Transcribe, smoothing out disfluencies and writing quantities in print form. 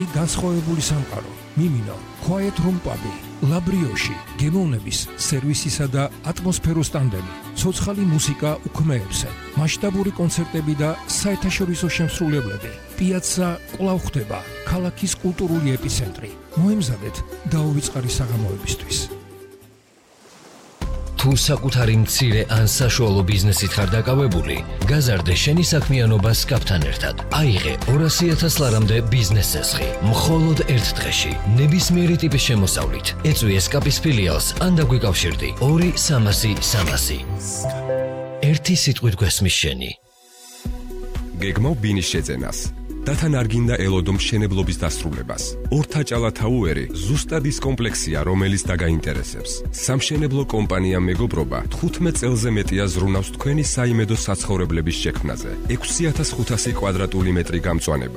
განსხვავებული სამყარო, მიმინო, quiet room pub-ი, ლაბრიოში, გემოვნების, სერვისისა და ატმოსფეროს ტანდემი, ცოცხალი მუსიკა უქმეებზე, მასშტაბური კონცერტები და საერთაშორისო შემსრულებლები. პიაცა კვლავ ხდება ქალაქის კულტურული ეპიცენტრი. მოემზადეთ დაუვიწყარი საღამოებისთვის. თუ საკუთარი მცირე ან საშუალო ბიზნესით ხარ დაკავებული, გაზარდე შენი საქმიანობა SCAP-თან ერთად. აიღე 200,000 ლარამდე ბიზნეს წესხი, მხოლოდ ერთ დღეში, ნებისმიერი ტიპის შემოსავლით. ეწვი SCAP-ის ფილიალს ან დაგვიკავშირდი 2-300-300. ერთი სიტყვით გვესმის შენი. გეგმავ ბინის შეძენას. დათან არ გინდა ელოდო მშენებლობის დასრულებას. ორთაჭალა თაუერი ზუსტად ის კომპლექსია, რომელიც დაგაინტერესებს. სამშენებლო კომპანია მეგობრობა 15 წელზე მეტია ზრუნავს თქვენი საიმედო საცხოვრებლების შექმნაზე. 6500 კვადრატული მეტრი გამწვანება,